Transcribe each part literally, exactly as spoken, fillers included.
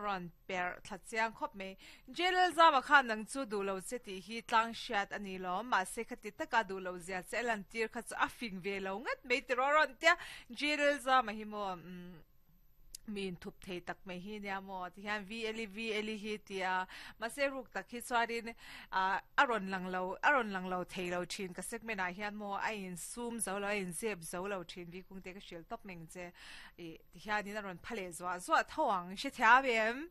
ron per tlatsiang khop me jelal zama khan nang chu du lo che ti hi tlang shat ani lo ma se khati ta ka du lo zia che lan tir kha chu afing ve lo ngat me ti ron tia jelal zama hi mo min thup thei tak me hi nia mo ti han vle vle hi tia ma se ruk tak hi swarin a aron lang lo aron lang lo thei lo thin ka sek me na hian mo a in zoom zo lo in zep zo lo thin vi kung te ka shel top meng che e ti hian in aron phale zwa zwa thawang she thya bem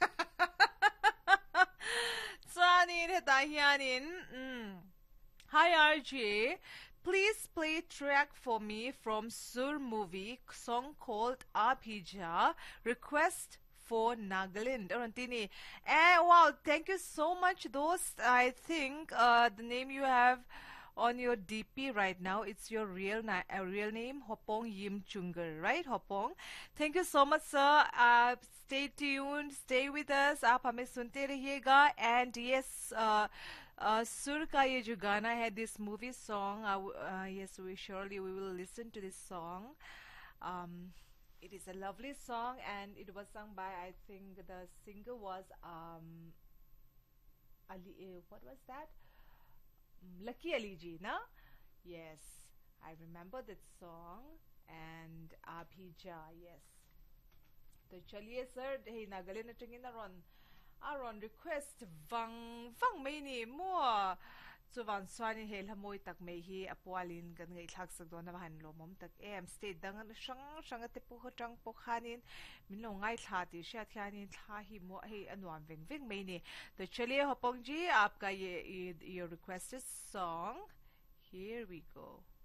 Sani he ta hian in mm Hi R J, please play track for me from Sur movie song called Apija. Request for Nagaland. Orantini. Eh, wow, thank you so much. Those, I think, uh, the name you have on your D P right now, it's your real na- uh, real name, Hopong Yim Chungar, right, Hopong? Thank you so much, sir. Uh, stay tuned, stay with us. आप हमें सुनते रहिएगा. And yes, uh, uh, Sur का ये जो गाना है, this movie song, uh, uh, yes, we surely we will listen to this song. Um, it is a lovely song, and it was sung by, I think, the singer was um, Ali. Uh, what was that? Lucky Ali ji, na? Yes, I remember that song. And Abhija, yes. तो चलिए sir हे नागालैंड न चंगी ना Ron आ Ron request वंग वंग में नहीं मो चुवान Swani hello हमोई तक में ही अपवालिन गन गई थाक सक दोना बहन लो मम तक एम स्टेट दंगन शंग शंग ते पुख टंग पुखानिन मिन लो ngai थाती शाथियानिन था ही मो हे अनवान विंग विंग में नहीं तो चलिए होपोंग जी आपका ये ये your requested song, here we go.